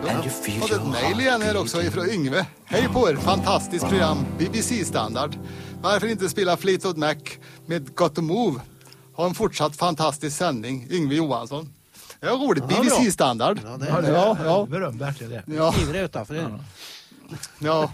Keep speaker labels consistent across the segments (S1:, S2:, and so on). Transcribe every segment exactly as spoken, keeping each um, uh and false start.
S1: radion. Och ett mejl igen här också ifrån Yngve. Hej på er, fantastiskt program, B B C-standard. Varför inte spela Fleetwood Mac med Got to Move? Ha en fortsatt fantastisk sändning, Yngve Johansson. Det är roligt, ja, B B C-standard.
S2: Ja, det är det.
S3: Ja, ja. Beröm verkligen det.
S1: Ja.
S2: Skriver det utanför det.
S1: Ja. Ja.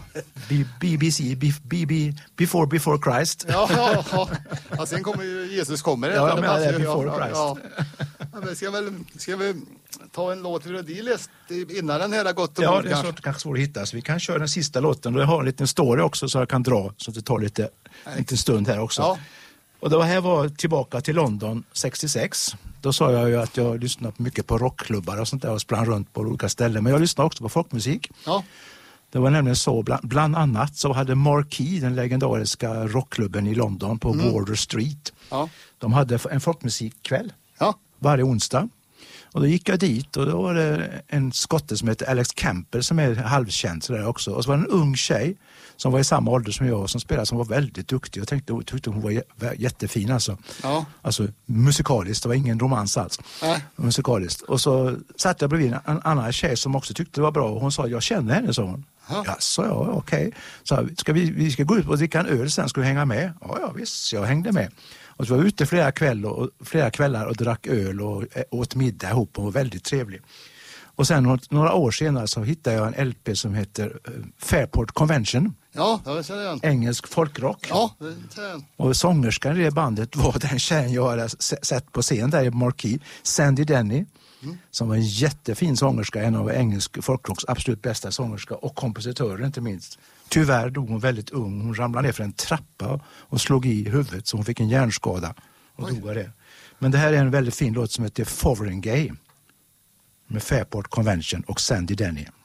S3: B B C, B B, before, before Christ.
S1: Ja, ja, ja. Ja, sen kommer ju Jesus kommer.
S3: Ja, jag menar det, before
S1: ja,
S3: Christ.
S1: Ja. Ja, men ska, väl, ska vi ta en låt för de läst innan den här har gått och
S3: Ja,
S1: bort,
S3: det är så, kanske svårt att hitta. Så vi kan köra den sista låten. Och jag har en liten story också så jag kan dra. Så att det tar lite, en liten stund här också.
S1: Ja.
S3: Och det var här var tillbaka till London sextiosex. Då sa jag ju att jag lyssnade mycket på rockklubbar och sånt där och sprang runt på olika ställen. Men jag lyssnade också på folkmusik.
S1: Ja.
S3: Det var nämligen så, bland, bland annat så hade Marquee, den legendariska rockklubben i London på mm. Wardour Street.
S1: Ja.
S3: De hade en folkmusikkväll
S1: Ja.
S3: varje onsdag. Och då gick jag dit och då var det en skotte som heter Alex Campbell som är halvkänd sådär också. Och så var det en ung tjej som var i samma ålder som jag som spelade som var väldigt duktig. Jag tänkte, jag tyckte hon var j- jättefin alltså.
S1: Ja.
S3: Alltså musikaliskt, det var ingen romans alls.
S1: Nej.
S3: Musikaliskt. Och så satt jag bredvid en annan tjej som också tyckte det var bra och hon sa, jag känner henne, sa hon.
S1: Ja.
S3: Ja, så ja, okej. Okay. Så ska vi, vi ska gå ut och dricka en öl sen, ska du hänga med? Ja, ja visst, jag hängde med. Och så var vi ute flera, kväll och, flera kvällar och drack öl och åt middag ihop och var väldigt trevlig. Och sen några år senare så hittade jag en L P som heter Fairport Convention.
S1: Ja, jag känner igen.
S3: Engelsk folkrock.
S1: Ja, det känner jag.
S3: Och sångerskan i det bandet var den tjejen jag hade sett på scen där i Marquee, Sandy Denny. Mm. Som var en jättefin sångerska, en av engelsk folkrocks absolut bästa sångerska och kompositörer inte minst. Tyvärr dog hon väldigt ung. Hon ramlade ner för en trappa och slog i huvudet så hon fick en hjärnskada och Oj. dog av det. Men det här är en väldigt fin låt som heter Foreign Gay med Fairport Convention och Sandy Denny.